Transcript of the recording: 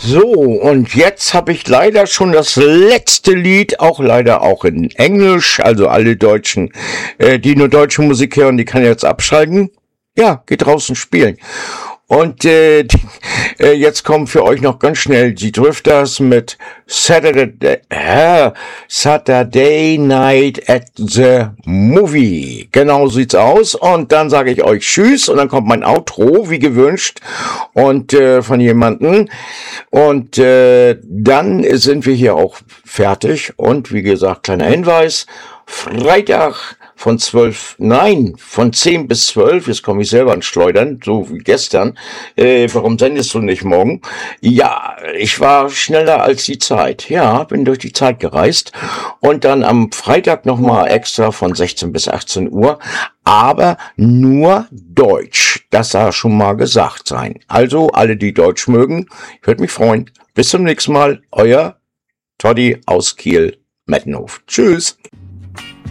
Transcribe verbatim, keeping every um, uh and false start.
So, und jetzt habe ich leider schon das letzte Lied, auch leider auch in Englisch, also alle Deutschen, äh, die nur deutsche Musik hören, die kann jetzt abschalten. Ja, geht draußen spielen. Und äh, die, äh, jetzt kommen für euch noch ganz schnell die Drifters mit Saturday, äh, Saturday Night at the Movie. Genau sieht's aus. Und dann sage ich euch Tschüss und dann kommt mein Outro, wie gewünscht, und äh, von jemandem. Und äh, dann sind wir hier auch fertig. Und wie gesagt, kleiner Hinweis, Freitag von zwölf, nein, von zehn bis zwölf, jetzt komme ich selber ans Schleudern, so wie gestern. Äh, warum sendest du nicht morgen? Ja, ich war schneller als die Zeit. Ja, bin durch die Zeit gereist. Und dann am Freitag nochmal extra von sechzehn bis achtzehn Uhr, aber nur Deutsch. Das soll schon mal gesagt sein. Also, alle, die Deutsch mögen, ich würde mich freuen. Bis zum nächsten Mal, euer Toddy aus Kiel, Mettenhof. Tschüss.